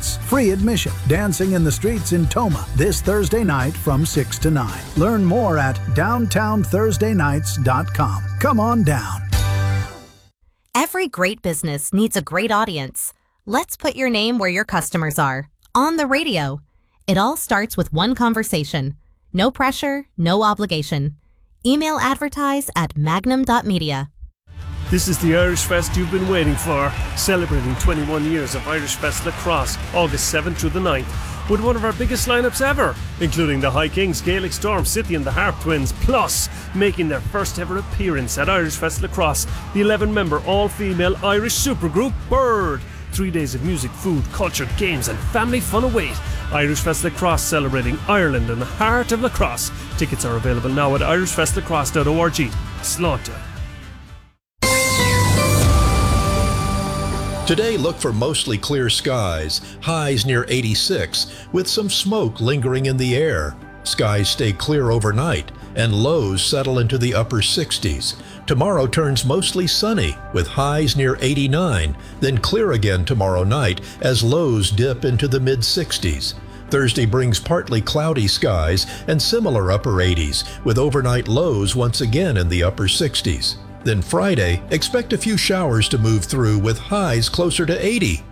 Dance. Free admission. Dancing in the Streets in Toma this Thursday night from 6 to 9. Learn more at downtownthursdaynights.com. Come on down. Every great business needs a great audience. Let's put your name where your customers are. On the radio. It all starts with one conversation. No pressure, no obligation. Email advertise at magnum.media. This is the Irish Fest you've been waiting for, celebrating 21 years of Irish Fest Lacrosse, August 7th through the 9th, with one of our biggest lineups ever, including the High Kings, Gaelic Storm, City and the Harp Twins, plus making their first ever appearance at Irish Fest Lacrosse, the 11-member all-female Irish supergroup Bird. 3 days of music, food, culture, games and family fun await. Irish Fest Lacrosse, celebrating Ireland and the heart of lacrosse. Tickets are available now at irishfestlacrosse.org. Slaughter. Today, look for mostly clear skies, highs near 86, with some smoke lingering in the air. Skies stay clear overnight, and lows settle into the upper 60s. Tomorrow turns mostly sunny, with highs near 89, then clear again tomorrow night as lows dip into the mid-60s. Thursday brings partly cloudy skies and similar upper 80s, with overnight lows once again in the upper 60s. Then Friday, expect a few showers to move through with highs closer to 80.